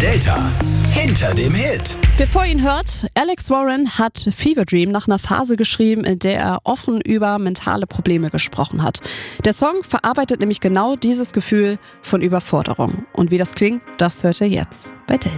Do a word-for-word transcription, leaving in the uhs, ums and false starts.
Delta hinter dem Hit. Bevor ihr ihn hört, Alex Warren hat Fever Dream nach einer Phase geschrieben, in der er offen über mentale Probleme gesprochen hat. Der Song verarbeitet nämlich genau dieses Gefühl von Überforderung. Und wie das klingt, das hört ihr jetzt bei Delta.